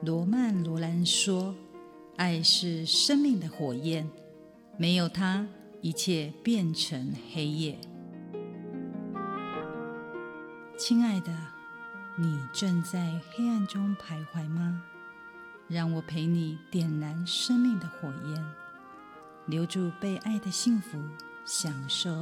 罗曼·罗兰说，爱是生命的火焰，没有它，一切变成黑夜。亲爱的，你正在黑暗中徘徊吗？让我陪你点燃生命的火焰，留住被爱的幸福，享受